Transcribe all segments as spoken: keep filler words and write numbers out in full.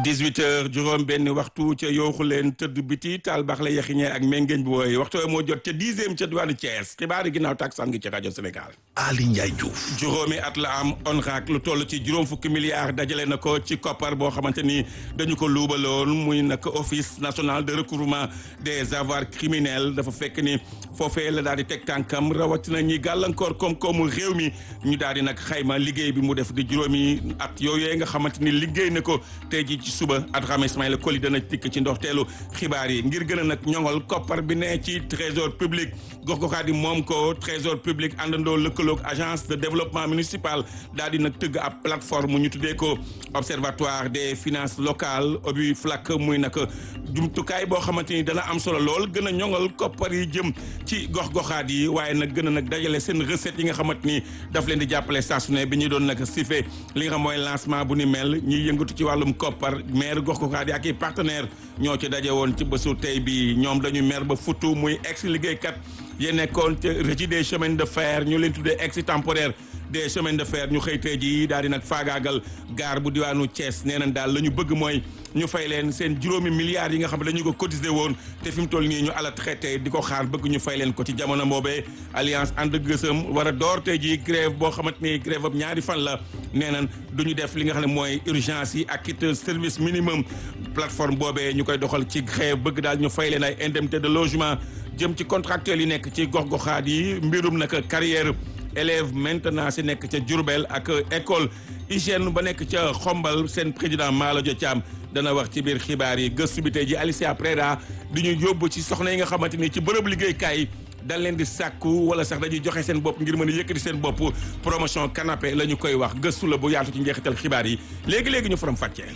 dix-huit heures juróom benn waxtu ca yooxu leen tëdd biti taal baax la yaxiñee ak méngeeñ bu wooy waxtu moo jot ca dixième ca diwaanu Thiès xibaari ginnaaw taksaan gi ci rajo Sénégal. Ali Ndiaye Diouf. juróomi at la am ONRAC lu toll ci juróom fukki milliards dajale na ko ci koppar boo xamante ni dañu ko luubaloon muy nag office national de recouvrement des avoirs criminels dafa fekk ni foofee la daal di teg tànkam rawatina ñi gàllankoor koom-koomu réew mi ñu daal di nag xayma liggéey bi mu def di juróomi at yooyu nga xamante ni liggéey na ko tey ji ci suba Adrame Ismaïla Koli dana tikk ci ndoxteelu xibaar yi ngir gën a nag ñoŋol koppar bi ne ci trésor public gox-goxaat yi moom ko trésor public àndandoo lëkkaloog agence de développement municipal daal di nag tëgg ab plateforme ñu tuddee ko observatoire des finances locales obi flak muy nag jumtukaay boo xamante ni dana am solo lool gën a ñoŋol koppar yi jëm ci gox-goxaat yi waaye nag gën a nag dajale seen recette yi nga xamante ni daf leen di jàppale saa su ne bi ñuy doon nag sife li nga xam mooy lancement bu ni mel ñiy yëngatu ci wàllum koppar maire gox-goxaat yi ak i partenaire ñoo ci daje woon ci bésu tey bi ñoom dañu maire ba futu muy ex liggéeykat yéen nekkoon ci régie des chemins de fer ñu leen tuddee ex temporaire des chemins de fer ñu xëy tey ji daal di nag faagaagal gaar bu diwaanu Thiès nee nañ daal la ñu bëgg mooy ñu fay leen seen juróomi milliards yi nga xam ne dañu ko cotiser woon te fi mu toll nii ñu ala traité di ko xaar bëgg ñu fay leen ko ci jamono boobee alliance ànd gësëm war a door tey ji grève boo xamante ni grève ab ñaari fan la nee nañ du ñu def li nga xam ne mooy urgence yi ak it service minimum plateforme boobee ñu koy doxal ci grève bëgg daal ñu fay leen ay indemnité de logement jëm ci contractuels yi nekk ci gox-goxaat yi mbirum nag carrière élève maintenance yi nekk ca Diourbel ak école hygiène ba nekk ca Xombal seen président Maladio Thiam dana wax ci biir xibaar yi gëstu bi tey ji Alicia Preda di ñu yóbbu ci soxna yi nga xamante ni ci bërëb liggéeykaay yi dañ leen di sàkku wala sax dañuy joxe seen bopp ngir mën a yëkkati seen bopp promotion canapé la ñu koy wax gëstu la bu yaatu ci njeexital xibaar yi léegi-léegi ñu faram fàccee.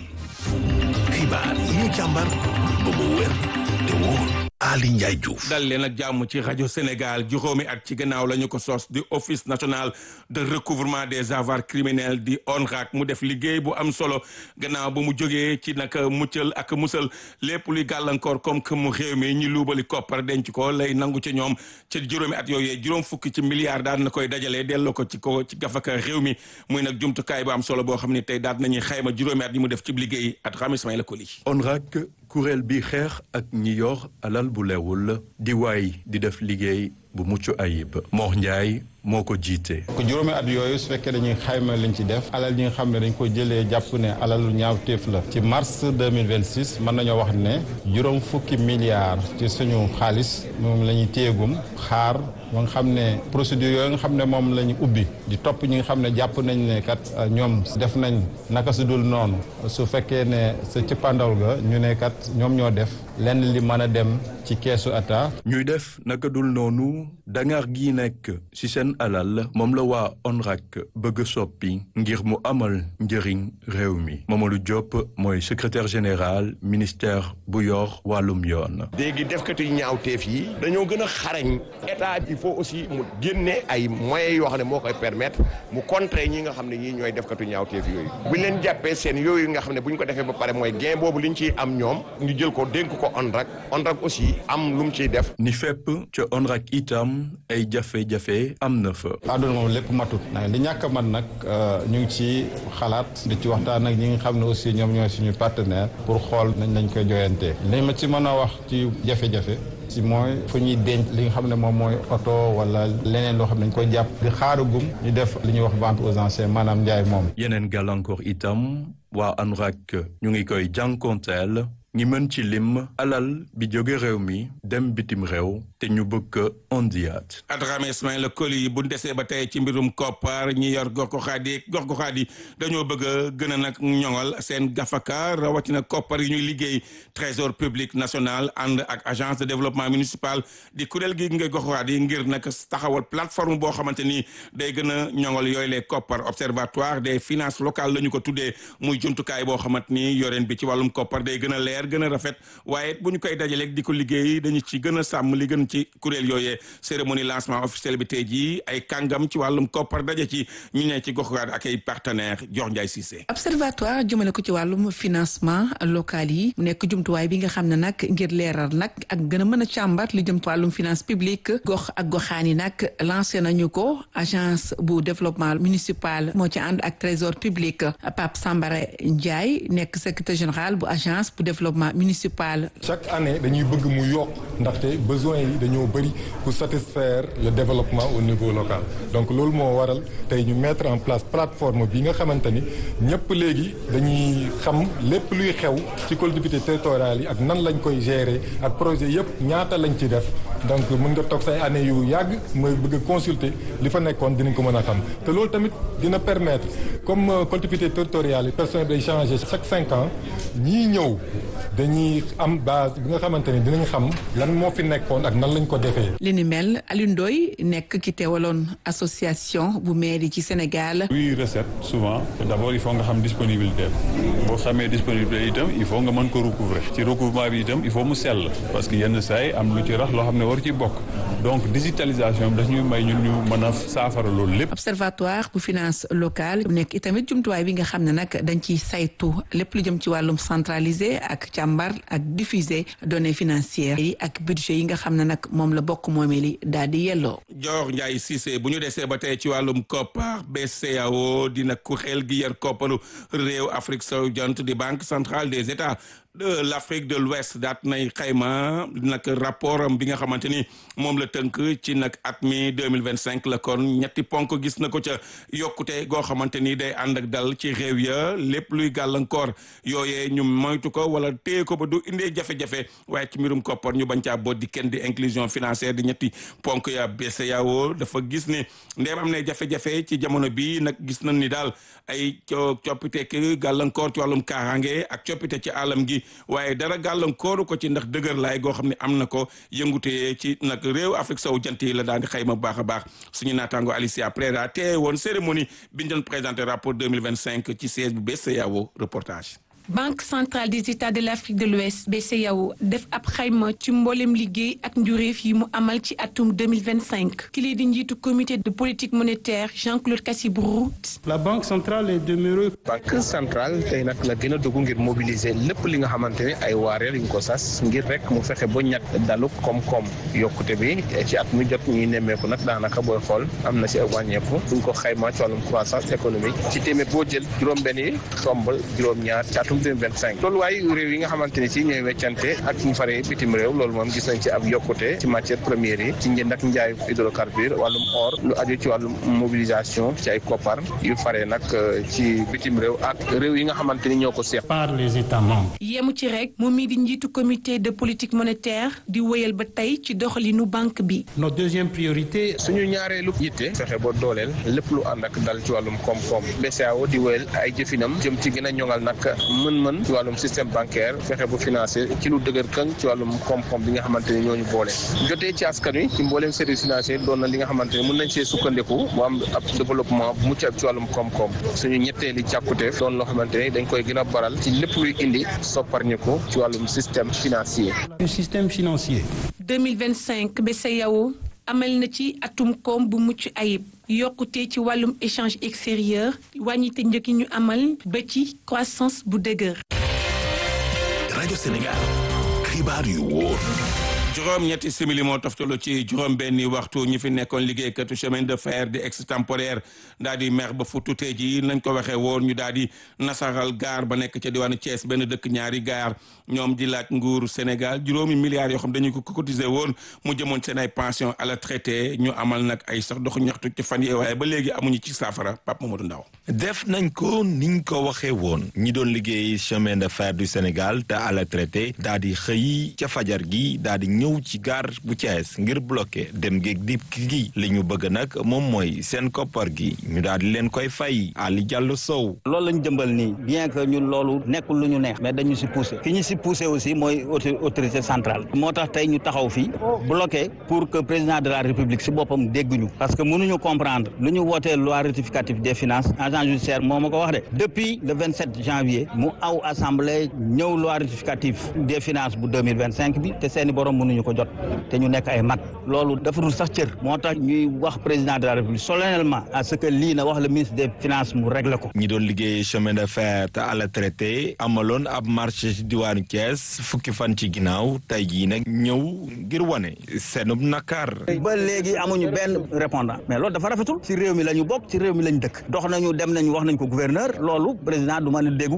xibaar yi ñu càmbar ba mu wér te wóor. Ali Ndiaye Diouf. dal leen ak jàmm ci rajo Sénégal juróomi at ci gannaaw la ñu ko sos di office national de recouvrement des avoirs criminels di ONRAC mu def liggéey bu am solo gannaaw ba mu jógee ci nag muccal ak musal lépp luy gàllankoor comme que mu réew mi ñi luubali koppar denc ko lay nangu ci ñoom ci juróomi at yooyee juróom fukki ci milliards daan na koy dajalee delloo ko ci ko ci gafaka réew mi muy nag jumtukaay bu am solo boo xam ne tey daal nañuy xayma juróomi at yi mu def ci liggéey at Adrame Ismaïla Koli. ONRAC kuréel bi xeex ak ñi yor alal bu leewul di waay di def liggéey bu mucc ayib Mor Ndiaye moo ko jiite. ko juróomi at yooyu su fekkee dañuy xayma liñ ci def alal yi nga xam ne dañ ko jëlee jàpp ne alalu ñaawteef la ci mars deux mille vingt-six mën nañoo wax ne juróom fukki milliards ci suñu xaalis moom la ñuy téyegum xaar ba nga xam ne procédure yooyu nga xam ne moom la ñu ubbi di topp ñi nga xam ne jàpp nañ ne kat ñoom def nañ naka su dul noonu su fekkee ne sa cëppandaw ga ñu ne kat ñoom ñoo def lenn li mën a dem ci keesu ata ñuy def naka dul noonu dangaar gi nekk ci seen alal moom la waa ONRAC bëgg soppi ngir mu amal njëriñ réew mi Mamadou Diop mooy secrétaire général ministère bu yor wàllum yoon. léegi defkatu ñaawteef yi dañoo gën a xarañ état il faut aussi mu génne ay moyens yoo xam ne moo koy permettre mu contrer ñi nga xam ne ñii ñooy defkatu ñaawteef yooyu bu ñu leen jàppee seen yooyu nga xam ne bu ñu ko defee ba pare mooy gain boobu li ñu ciy am ñoom ñu jël ko dénk ko ONRAC ONRAC aussi am lu mu ciy def. ni fépp ca ONRAC itam ay jafe-jafe am na fa. àdduna moom lépp matut li ñàkk a mat nag ñu ngi ci xalaat di ci waxtaan ak ñi nga xam ne aussi ñoom ñooy suñu partenaire pour xool nañ lañ koy joyantee li ma ci mën a wax ci jafe-jafe si mooy fu ñuy denc li nga xam ne moom mooy oto wala leneen loo xam ne dañ koy jàpp di xaaragum ñu def li ñuy wax vente aux enchères maanaam njaay moom. yeneen gàllankoor itam waa ONRAC ñu ngi koy jànkonteel ñi mën ci lim alal bi jóge réew mi dem bitim réew te ñu bëgg ondiyaat. Adrame Ismaïla Koli bu desee ba tey ci mbirum koppar ñi yor gox-goxaat yi gox-goxaat yi dañoo bëgg a gën a nag ñoŋal seen gafaka rawatina koppar yi ñuy liggéey trésor public national ànd ak agence de développement municipal di kuréel gi ngay gox-goxaat yi ngir nag taxawal plateforme boo xamante ni day gën a ñoŋal yooyu les koppar observatoire des finances locales la ñu ko tuddee muy jumtukaay boo xamante ni yoreen bi ci wàllum koppar day gën a leer leer gën a rafet waaye bu ñu koy dajaleeg di ko liggéey dañu ci gën a sàmm li gën ci kuréel yooyee cérémonie lancement officiel bi tey jii ay kàngam ci wàllum koppar daje ci ñu ne ci gox ak ay partenaires Dior Ndiaye Cissé. observatoire jëmale ko ci wàllum financement local yi mu nekk jumtuwaay bi nga xam ne nag ngir leeral nag ak gën a mën a càmbar li jëm ci wàllum finance publique gox ak goxaan yi nag lancé nañu ko agence bu développement municipal moo ci ànd ak trésor public Pape Sambara Ndiaye nekk secrétaire général bu agence bu développement municipal. chaque année dañuy bëgg mu yokk ndaxte besoins yi dañoo bëri pour satisfaire le développement au niveau local donc loolu moo waral tey ñu mettre en place plateforme bi nga xamante ni ñëpp léegi dañuy xam lépp luy xew ci collectivité territoriale yi ak nan lañ koy gérer ak projet yëpp ñaata lañ ci def donc mën nga toog say année yu yàgg mooy bëgg a consulter li fa nekkoon dinañ ko mën a xam te loolu tamit dina permettre comme collectivité territoriale yi personne day changer chaque cinq ans ñii ñëw dañuy am base bi nga xamante ni dinañ xam lan moo fi nekkoon ak nan lañ ko defee. li ni mel Alioune Ndoye nekk ki teewaloon association bu maire ci Sénégal. luy recette souvent d'abord il faut nga xam disponibilité boo xamee disponibilité itam il faut nga mën ko recouvrer ci recouvrement bi itam il faut mu sell parce que yenn saa yi am lu ci rax loo xam ne war ci bokk donc digitalisation bi daf ñuy may ñun ñu mën a saafara loolu lépp. observatoire bu finance locale nekk itamit jumtuwaay bi nga xam ne nag dañ ciy saytu lépp lu jëm ci wàllum centralisé ak càmbar ak diffuser données financières yi ak budget yi nga xam ne nag moom la bokk moomee li daal di yelloo. Dior Ndiaye Cissé bu ñu desee ba tey ci wàllum koppar B C E A O dina kuréel gi yor kopparu réew Afrique sowu jant di banque centrale des états de l'Afrique de l'Ouest daat nay xayma nag rapport am bi nga xamante ni moom la tënk ci nag at mi deux mille vingt cinq la kon ñetti ponk gis na ko ca yokkute goo xamante ni day ànd ak dal ci réew ya lépp luy gàllankoor yooyee ñu moytu ko wala téye ko ba du indee jafe-jafe waaye ci mbirum koppar ñu bañ caa boot di kenn di inclusion financière di ñetti ponk ya B C E A O dafa gis ni ndeem am na jafe-jafe ci jamono bi nag gis nañ ni daal ay coppite ki gàllankoor ci wàllum kaaraange ak coppite ci alam gi waaye dara gàllankooru ko ci ndax dëgër laay goo xam ne am na ko yëngutee ci nag réew Afrique sowu jant yi la daan di xayma bu baax a baax suñu naataango Alicia Prera tee woon cérémonie bi ñu doon présenté rapport deux mille vingt cinq ci siège bu B C E A O reportage. Banque centrale des États de l'Afrique de l'Ouest B C E A O def ab xayma ci mboolem liggéey ak njuréef yi mu amal ci atum deux mille vingt cinq ki lay di njiitu comité de politique monétaire Jean-Claude Cassibrou. La banque centrale est demeurée. banque centrale tey nag la gën a dugg ngir mobiliser lépp li nga xamante ne ay waareel yu ñu ko sas ngir rek mu fexe ba ñàkk dalu koom-koom yokkute bi ci at mi jot ñuy nemmeeku nag daanaka booy xool am na ci ak wàññeeku buñ ko xayma ci wàllum croissance économique ci téeméer boo jël juróom-benn yi tomb juróom-ñaar deux mille vingt-cinq tolluwaay réew yi nga xamante ni ci ñooy weccante ak ñu faree bitim réew loolu moom gis nañ ci ab yokkute ci matière première yi ci njënd ak njaayu hydrocarbure wàllum or lu aju ci wàllum mobilisation ci ay koppar yu faree nag ci bitim réew ak réew yi nga xamante ni ñoo ko seq par les États membres. yemu ci rek moom mii di njiitu comité de politique monétaire di wéyal ba tey ci doxalinu banque bi. notre deuxième priorité. suñu ñaareelu yitte fexe ba dooleel lépp lu ànd ak dal ci wàllum koom-koom B C E A O di wéyal ay jëfinam jëm ci gën a ñoŋal nag mën-mën ci wàllum système bancaire fexe bu financé ci lu dëgër këng ci wàllum koom-koom bi nga xamante ni ñooñu boole jotee ci askan wi ci mbooleem service financier doon na li nga xamante ni mën nañ see sukkandiku mu am ab développement bu mucc ab ci wàllum koom-koom suñu ñetteeli càkkuteef doon loo xamante ni dañ koy gën a baral ci lépp luy indi sopparñiku ci wàllum système financier. le système financier. deux mille vingt cinq B C E A O amal na ci atum koom bu mucc ayib yokkute ci wàllum échange extérieur wàññite njëkk yi ñu amal ba ci croissance bu dëgër. rajo Sénégal xibaar yu wóor. juróom ñetti simili moo toftalu ci juróom benni waxtu ñi fi nekkoon liggéeykatu chemin de fer di extemporaire daal di mer ba fu tutee ji nañ ko waxee woon ñu daal di nasaral gaar ba nekk ca diwaanu Thiès benn dëkk ñaari gaar ñoom di laaj nguuru Sénégal juróomi milliards yoo xam dañu ko cotiser woon mu jëmoon seen ay pension à la traité ñu amal nag ay sax doxu ñaxtu ci fan yi waaye ba léegi amuñu ci saafara Pape Mamadou Ndaw def nañ ko niñ ko waxee woon ñi doon liggéey chemin de fer du Sénégal te à la traité daal di xëy ca fajar gi daal di ñëw ci gare bu Thiès ngir bloqué dem géeg dip gi li ñu bëgg nag moom mooy seen koppar gi ñu daal di leen koy fay Ali Diallo Sow. loolu lañu jëmbal nii bien que ñun loolu nekkul lu ñu neex mais dañu si poussé ki ñu si poussé aussi mooy autorité centrale moo tax tey ñu taxaw fii bloqué pour que président de la république si boppam dégguñu parce que mënuñu comprendre lu ñu wootee loi rectificative des finances agent judiciaire moo ma ko wax de depuis le vingt-sept janvier mu aw assemblée ñëw loi rectificative des finances bu deux mille vingt-cinq bi te seeni borom mënuñu ko jot te ñu nekk ay mag loolu dafa dul sax cër moo tax ñuy wax président de la république solennellement à ce que lii na wax le ministre des finances mu réglé ko. ñi doon liggéey chemin de fer te à la traité amaloon ab marché ci diwaanu Thiès fukki fan ci ginnaaw tey jii nag ñëw ngir wane seenub nakar. ba léegi amuñu benn répondant mais loolu dafa rafetul ci réew mi la ñu bokk ci réew mi la ñu dëkk dox nañu dem nañu wax nañ ko gouverneur loolu président du mën a déggu